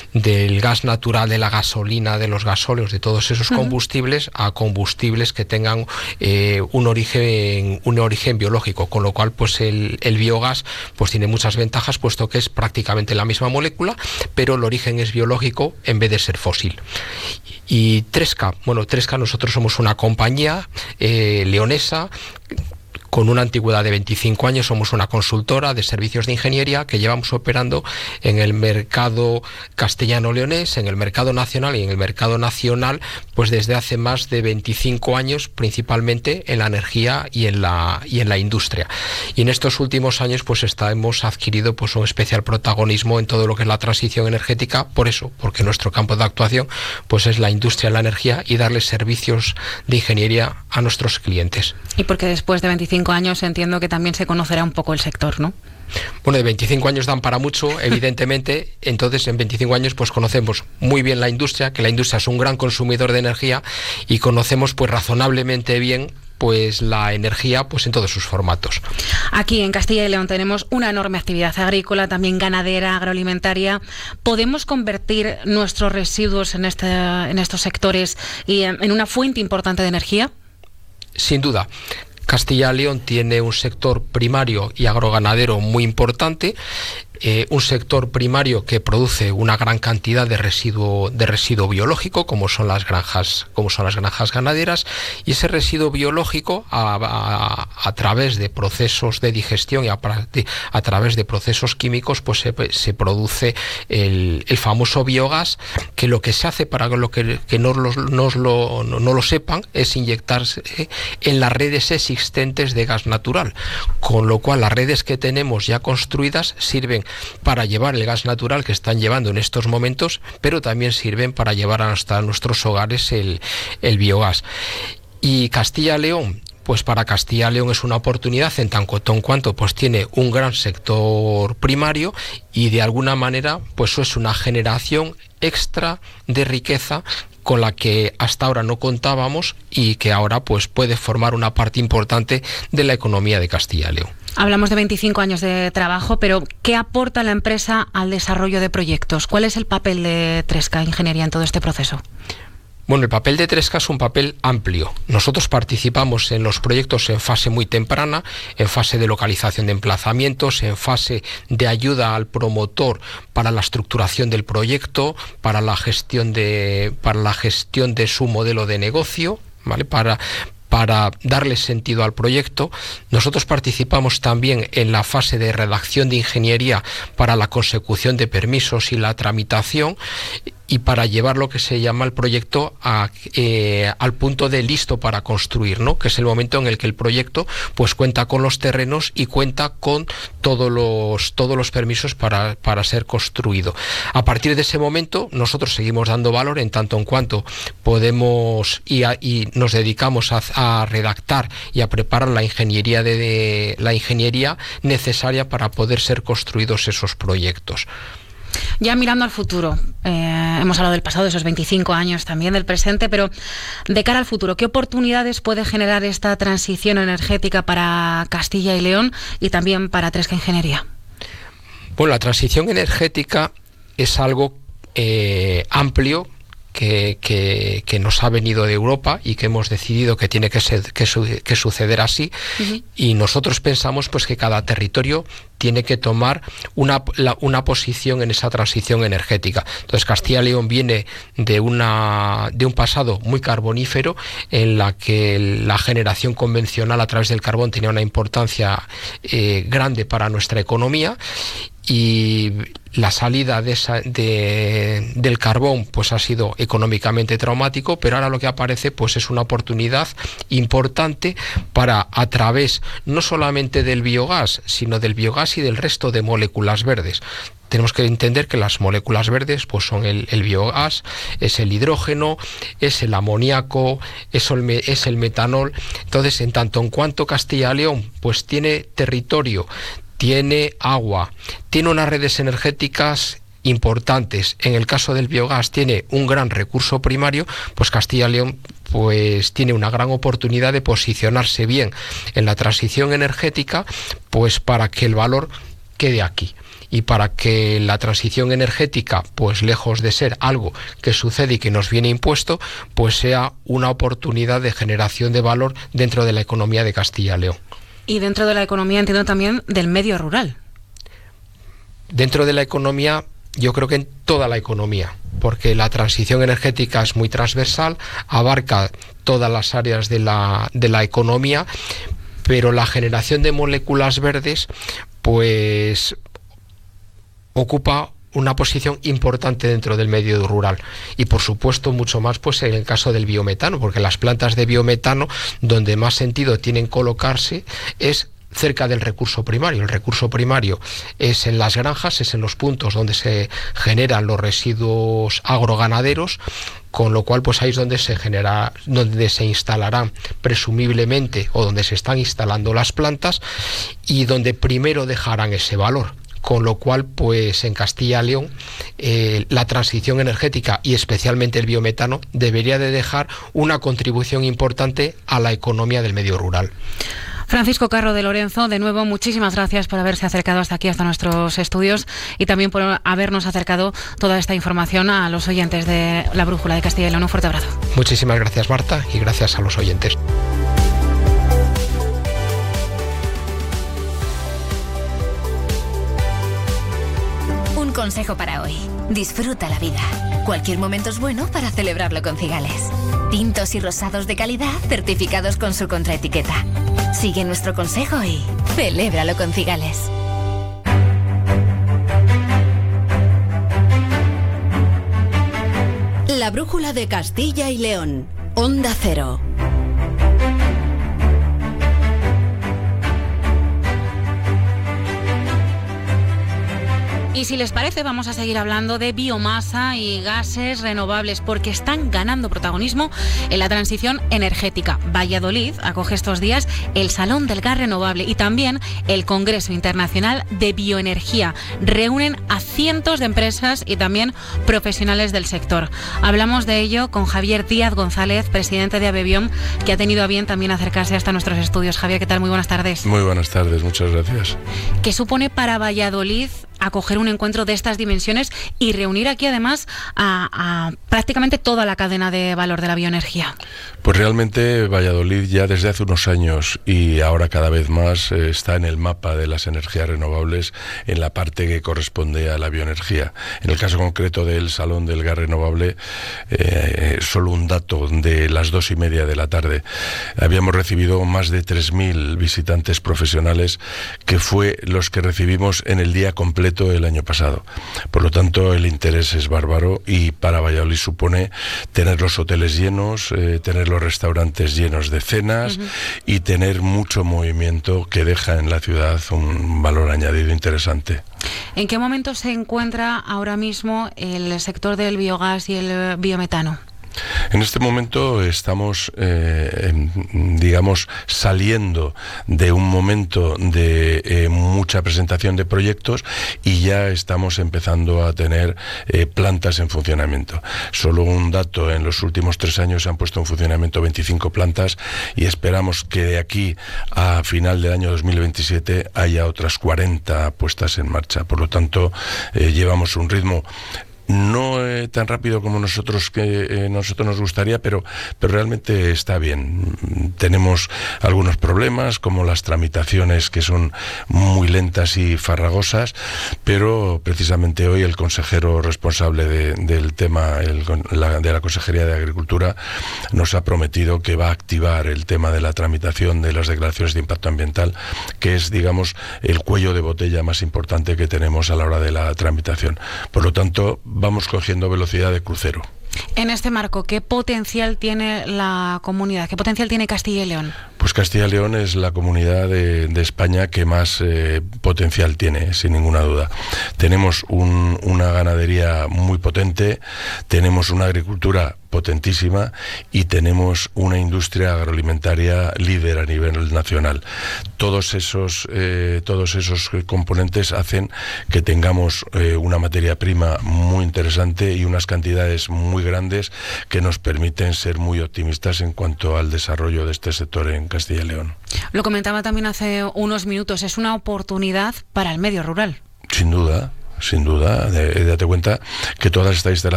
del gas natural, de la gasolina, de los gasóleos, de todos esos combustibles, a combustibles que tengan un origen biológico, con lo cual pues el biogás pues tiene muchas ventajas, puesto que es prácticamente la misma molécula, pero el origen es biológico en vez de ser fósil. Y Tresca, nosotros somos una compañía leonesa con una antigüedad de 25 años, somos una consultora de servicios de ingeniería que llevamos operando en el mercado castellano-leonés, en el mercado nacional y en el mercado nacional, pues desde hace más de 25 años, principalmente en la energía y en la industria. Y en estos últimos años pues hemos adquirido pues un especial protagonismo en todo lo que es la transición energética, porque nuestro campo de actuación pues es la industria, la energía y darle servicios de ingeniería a nuestros clientes. Y porque después de 25 años entiendo que también se conocerá un poco el sector, ¿no? Bueno, de 25 años dan para mucho, evidentemente. Entonces, en 25 años pues conocemos muy bien la industria, que la industria es un gran consumidor de energía, y conocemos pues razonablemente bien pues la energía pues en todos sus formatos. Aquí en Castilla y León tenemos una enorme actividad agrícola, también ganadera, agroalimentaria. ¿Podemos convertir nuestros residuos en estos sectores y en una fuente importante de energía? Sin duda. Castilla y León tiene un sector primario y agroganadero muy importante, un sector primario que produce una gran cantidad de residuo biológico, como son las granjas ganaderas, y ese residuo biológico a través de procesos de digestión y a través de procesos químicos pues se produce el famoso biogás, que lo que se hace, para lo que no lo sepan, es inyectarse en las redes existentes de gas natural, con lo cual las redes que tenemos ya construidas sirven para llevar el gas natural que están llevando en estos momentos, pero también sirven para llevar hasta nuestros hogares el biogás. Y Castilla y León, pues para Castilla y León es una oportunidad en tanto en cuanto pues tiene un gran sector primario, y de alguna manera pues es una generación extra de riqueza con la que hasta ahora no contábamos y que ahora pues puede formar una parte importante de la economía de Castilla y León. Hablamos de 25 años de trabajo, pero ¿qué aporta la empresa al desarrollo de proyectos? ¿Cuál es el papel de Tresca Ingeniería en todo este proceso? Bueno, el papel de Tresca es un papel amplio. Nosotros participamos en los proyectos en fase muy temprana, en fase de localización de emplazamientos, en fase de ayuda al promotor para la estructuración del proyecto, para la gestión de su modelo de negocio, ¿vale? Para darle sentido al proyecto. Nosotros participamos también en la fase de redacción de ingeniería para la consecución de permisos y la tramitación, y para llevar lo que se llama el proyecto al punto de listo para construir, ¿no? Que es el momento en el que el proyecto pues cuenta con los terrenos y cuenta con todos los permisos para ser construido. A partir de ese momento nosotros seguimos dando valor en tanto en cuanto podemos y nos dedicamos a redactar y a preparar la ingeniería necesaria para poder ser construidos esos proyectos. Ya mirando al futuro, hemos hablado del pasado, de esos 25 años, también del presente, pero de cara al futuro, ¿qué oportunidades puede generar esta transición energética para Castilla y León y también para Tresca Ingeniería? Bueno, la transición energética es algo amplio, que nos ha venido de Europa y que hemos decidido que tiene que suceder así. Y nosotros pensamos pues que cada territorio tiene que tomar una posición en esa transición energética. Entonces Castilla y León viene de un pasado muy carbonífero, en la que la generación convencional a través del carbón tenía una importancia grande para nuestra economía, y la salida del carbón pues ha sido económicamente traumático, pero ahora lo que aparece pues es una oportunidad importante para, a través no solamente del biogás, sino del biogás y del resto de moléculas verdes. Tenemos que entender que las moléculas verdes pues son el biogás, es el hidrógeno, es el amoníaco, es el metanol. Entonces, en tanto en cuanto Castilla y León pues tiene territorio, tiene agua, tiene unas redes energéticas importantes, en el caso del biogás tiene un gran recurso primario, pues Castilla y León pues tiene una gran oportunidad de posicionarse bien en la transición energética, pues para que el valor quede aquí. y para que la transición energética, pues lejos de ser algo que sucede y que nos viene impuesto, pues sea una oportunidad de generación de valor dentro de la economía de Castilla y León. Y dentro de la economía, entiendo también del medio rural. Dentro de la economía, yo creo que en toda la economía, porque la transición energética es muy transversal, abarca todas las áreas de la economía, pero la generación de moléculas verdes, pues ocupa una posición importante dentro del medio rural, y por supuesto mucho más pues en el caso del biometano, porque las plantas de biometano donde más sentido tienen colocarse es cerca del recurso primario. El recurso primario es en las granjas, es en los puntos donde se generan los residuos agroganaderos, con lo cual pues ahí es donde se instalarán presumiblemente, o donde se están instalando las plantas, y donde primero dejarán ese valor. Con lo cual, pues en Castilla y León, la transición energética y especialmente el biometano debería de dejar una contribución importante a la economía del medio rural. Francisco Carro de Lorenzo, de nuevo, muchísimas gracias por haberse acercado hasta aquí, hasta nuestros estudios, y también por habernos acercado toda esta información a los oyentes de La Brújula de Castilla y León. Un fuerte abrazo. Muchísimas gracias, Marta, y gracias a los oyentes. Un consejo para hoy: disfruta la vida. Cualquier momento es bueno para celebrarlo con Cigales. Tintos y rosados de calidad, certificados con su contraetiqueta. Sigue nuestro consejo y celébralo con Cigales. La Brújula de Castilla y León. Onda Cero. Y si les parece, vamos a seguir hablando de biomasa y gases renovables, porque están ganando protagonismo en la transición energética. Valladolid acoge estos días el Salón del Gas Renovable y también el Congreso Internacional de Bioenergía. Reúnen a cientos de empresas y también profesionales del sector. Hablamos de ello con Javier Díaz González, presidente de Abebiom, que ha tenido a bien también acercarse hasta nuestros estudios. Javier, ¿qué tal? Muy buenas tardes. Muy buenas tardes, muchas gracias. ¿Qué supone para Valladolid acoger un encuentro de estas dimensiones y reunir aquí además a prácticamente toda la cadena de valor de la bioenergía? Pues realmente Valladolid ya desde hace unos años y ahora cada vez más está en el mapa de las energías renovables en la parte que corresponde a la bioenergía. En el caso concreto del Salón del Gas Renovable, solo un dato: de las 2:30 de la tarde habíamos recibido más de 3.000 visitantes profesionales, que fue los que recibimos en el día completo el año pasado. Por lo tanto, el interés es bárbaro, y para Valladolid supone tener los hoteles llenos, tener los restaurantes llenos de cenas y tener mucho movimiento que deja en la ciudad un valor añadido interesante. ¿En qué momento se encuentra ahora mismo el sector del biogás y el biometano? En este momento estamos, digamos, saliendo de un momento de mucha presentación de proyectos, y ya estamos empezando a tener plantas en funcionamiento. Solo un dato: en los últimos 3 años se han puesto en funcionamiento 25 plantas, y esperamos que de aquí a final del año 2027 haya otras 40 puestas en marcha. Por lo tanto, llevamos un ritmo no tan rápido como nosotros nos gustaría, pero realmente está bien. Tenemos algunos problemas, como las tramitaciones, que son muy lentas y farragosas, pero precisamente hoy el consejero responsable del tema, de la Consejería de Agricultura, nos ha prometido que va a activar el tema de la tramitación de las declaraciones de impacto ambiental, que es, digamos, el cuello de botella más importante que tenemos a la hora de la tramitación. Por lo tanto, vamos cogiendo velocidad de crucero. En este marco, ¿qué potencial tiene la comunidad? ¿Qué potencial tiene Castilla y León? Pues Castilla y León es la comunidad de España que más potencial tiene, sin ninguna duda. Tenemos una ganadería muy potente, tenemos una agricultura potentísima y tenemos una industria agroalimentaria líder a nivel nacional. Todos esos componentes hacen que tengamos una materia prima muy interesante y unas cantidades muy grandes que nos permiten ser muy optimistas en cuanto al desarrollo de este sector en Castilla y León. Lo comentaba también hace unos minutos, es una oportunidad para el medio rural. Sin duda. Date cuenta que todas estas instalaciones